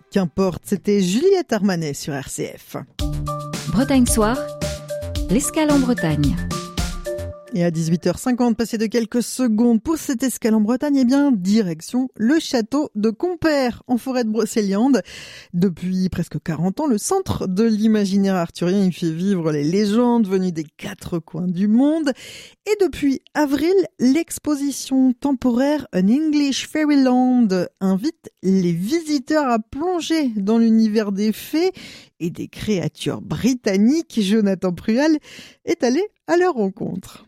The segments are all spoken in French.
Qu'importe, c'était Juliette Armanet sur RCF. Bretagne Soir, l'escale en Bretagne. Et à 18h50, passé de quelques secondes pour cette escale en Bretagne, direction le château de Compère, en forêt de Brocéliande. Depuis presque 40 ans, le centre de l'imaginaire arthurien y fait vivre les légendes venues des 4 coins du monde. Et depuis avril, l'exposition temporaire An English Fairyland invite les visiteurs à plonger dans l'univers des fées et des créatures britanniques. Jonathan Prual est allé à leur rencontre.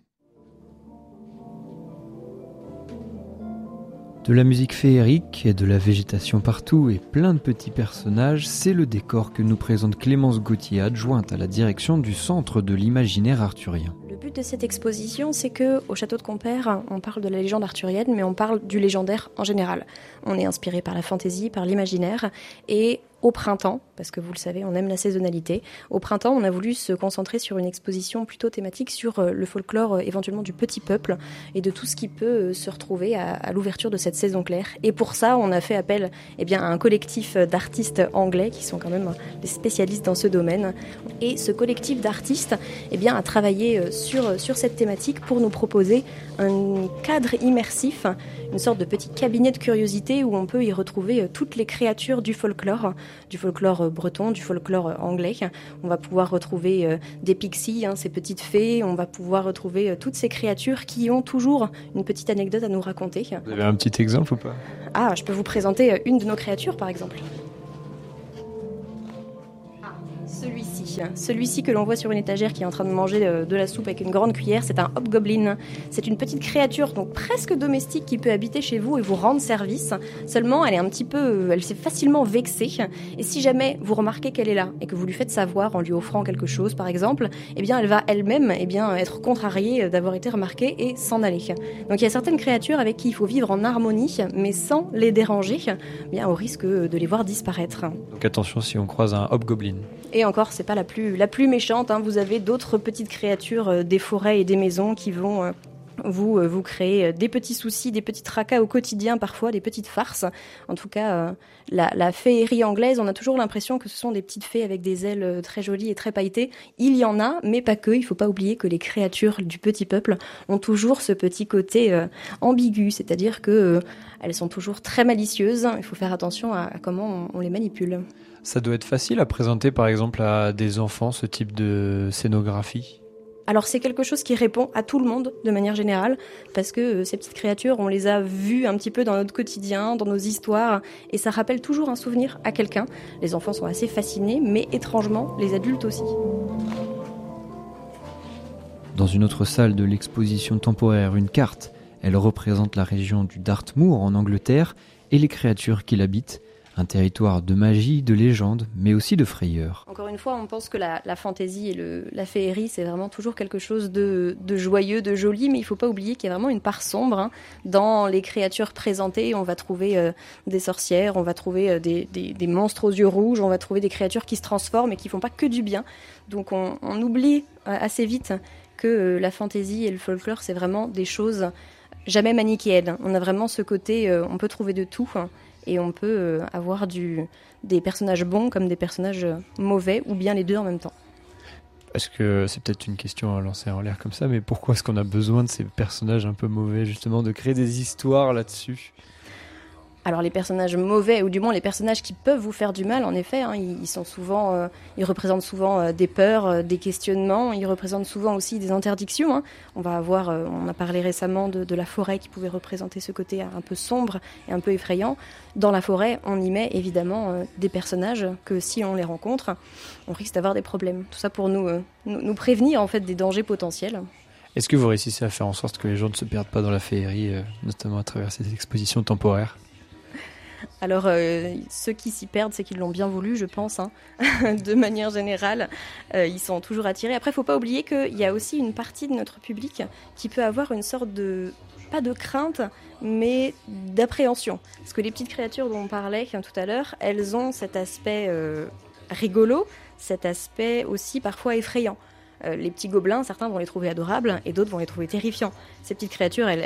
De la musique féerique et de la végétation partout et plein de petits personnages, c'est le décor que nous présente Clémence Gauthier, adjointe à la direction du Centre de l'imaginaire arthurien. Le but de cette exposition, c'est que au château de Compère, on parle de la légende arthurienne, mais on parle du légendaire en général. On est inspiré par la fantaisie, par l'imaginaire, et au printemps, parce que vous le savez, on aime la saisonnalité, au printemps, on a voulu se concentrer sur une exposition plutôt thématique sur le folklore éventuellement du petit peuple et de tout ce qui peut se retrouver à l'ouverture de cette saison claire. Et pour ça, on a fait appel à un collectif d'artistes anglais qui sont quand même des spécialistes dans ce domaine. Et ce collectif d'artistes a travaillé sur cette thématique pour nous proposer un cadre immersif, une sorte de petit cabinet de curiosité où on peut y retrouver toutes les créatures du folklore breton, du folklore anglais. On va pouvoir retrouver des pixies, ces petites fées, on va pouvoir retrouver toutes ces créatures qui ont toujours une petite anecdote à nous raconter. Vous avez un petit exemple ou pas ? Ah, je peux vous présenter une de nos créatures par exemple. Celui-ci que l'on voit sur une étagère qui est en train de manger de la soupe avec une grande cuillère, c'est un hobgoblin. C'est une petite créature donc presque domestique qui peut habiter chez vous et vous rendre service. Seulement, elle s'est facilement vexée. Et si jamais vous remarquez qu'elle est là et que vous lui faites savoir en lui offrant quelque chose, par exemple, elle va elle-même être contrariée d'avoir été remarquée et s'en aller. Donc il y a certaines créatures avec qui il faut vivre en harmonie, mais sans les déranger, au risque de les voir disparaître. Donc attention si on croise un hobgoblin. Et encore, c'est pas la plus méchante. Vous avez d'autres petites créatures des forêts et des maisons qui vont vous créer des petits soucis, des petits tracas au quotidien, parfois des petites farces. En tout cas, la féerie anglaise, on a toujours l'impression que ce sont des petites fées avec des ailes très jolies et très pailletées. Il y en a, mais pas que. Il faut pas oublier que les créatures du petit peuple ont toujours ce petit côté ambigu, c'est-à-dire que elles sont toujours très malicieuses. Il faut faire attention à comment on les manipule. Ça doit être facile à présenter par exemple à des enfants ce type de scénographie ? Alors c'est quelque chose qui répond à tout le monde de manière générale parce que ces petites créatures, on les a vues un petit peu dans notre quotidien, dans nos histoires et ça rappelle toujours un souvenir à quelqu'un. Les enfants sont assez fascinés mais étrangement les adultes aussi. Dans une autre salle de l'exposition temporaire, une carte, elle représente la région du Dartmoor en Angleterre et les créatures qui l'habitent. Un territoire de magie, de légende, mais aussi de frayeur. Encore une fois, on pense que la fantaisie et la féerie, c'est vraiment toujours quelque chose de joyeux, de joli, mais il ne faut pas oublier qu'il y a vraiment une part sombre. Dans les créatures présentées, on va trouver des sorcières, on va trouver des monstres aux yeux rouges, on va trouver des créatures qui se transforment et qui ne font pas que du bien. Donc on oublie assez vite que la fantaisie et le folklore, c'est vraiment des choses jamais manichéennes. On a vraiment ce côté, on peut trouver de tout. Et on peut avoir des personnages bons comme des personnages mauvais, ou bien les deux en même temps. Est-ce que c'est peut-être une question à lancer en l'air comme ça, mais pourquoi est-ce qu'on a besoin de ces personnages un peu mauvais, justement, de créer des histoires là-dessus ? Alors les personnages mauvais, ou du moins les personnages qui peuvent vous faire du mal, en effet, ils représentent souvent des peurs, des questionnements, ils représentent souvent aussi des interdictions. On a parlé récemment de la forêt qui pouvait représenter ce côté un peu sombre et un peu effrayant. Dans la forêt, on y met évidemment des personnages que si on les rencontre, on risque d'avoir des problèmes. Tout ça pour nous prévenir en fait des dangers potentiels. Est-ce que vous réussissez à faire en sorte que les gens ne se perdent pas dans la féerie, notamment à travers ces expositions temporaires ? Alors, ceux qui s'y perdent, c'est qu'ils l'ont bien voulu, je pense. De manière générale, ils sont toujours attirés. Après, il ne faut pas oublier qu'il y a aussi une partie de notre public qui peut avoir une sorte pas de crainte, mais d'appréhension. Parce que les petites créatures dont on parlait tout à l'heure, elles ont cet aspect rigolo, cet aspect aussi parfois effrayant. Les petits gobelins, certains vont les trouver adorables et d'autres vont les trouver terrifiants. Ces petites créatures, elles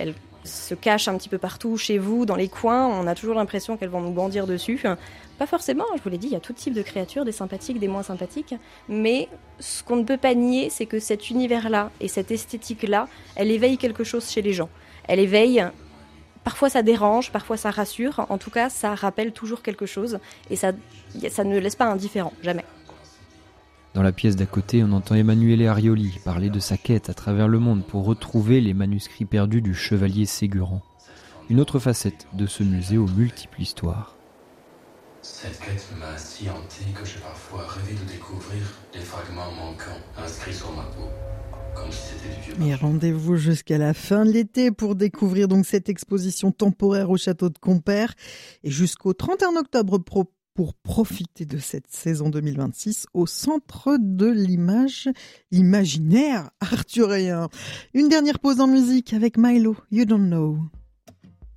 se cachent un petit peu partout chez vous, dans les coins. On a toujours l'impression qu'elles vont nous bandir dessus. Pas forcément, je vous l'ai dit, il y a tout type de créatures, des sympathiques, des moins sympathiques. Mais ce qu'on ne peut pas nier, c'est que cet univers-là et cette esthétique-là, elle éveille quelque chose chez les gens. Elle éveille, parfois ça dérange, parfois ça rassure. En tout cas, ça rappelle toujours quelque chose. Et ça ne laisse pas indifférent, jamais. Dans la pièce d'à côté, on entend Emanuele Arioli parler de sa quête à travers le monde pour retrouver les manuscrits perdus du chevalier Ségurant. Une autre facette de ce musée aux multiples histoires. Cette quête m'a si hanté que j'ai parfois rêvé de découvrir les fragments manquants inscrits sur ma peau, comme si c'était du vieux. Et rendez-vous jusqu'à la fin de l'été pour découvrir donc cette exposition temporaire au château de Compère et jusqu'au 31 octobre pour profiter de cette saison 2026 au centre de l'imaginaire arthurien. Une dernière pause en musique avec Milo, You Don't Know.